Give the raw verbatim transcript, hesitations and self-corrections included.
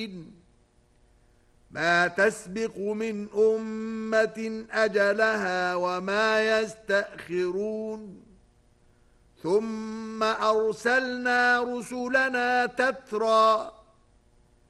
عالمين ما تسبق من أمة أجلها وما يستأخرون ثم أرسلنا رسلنا تترى